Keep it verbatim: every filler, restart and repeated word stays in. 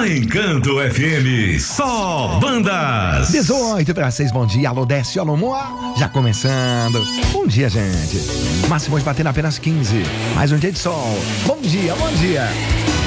Na Encanto F M, só bandas. dezoito para seis, bom dia. Alô, Décio, alô, Moa. Já começando. Bom dia, gente. Máximo hoje batendo apenas quinze. Mais um dia de sol. Bom dia, bom dia.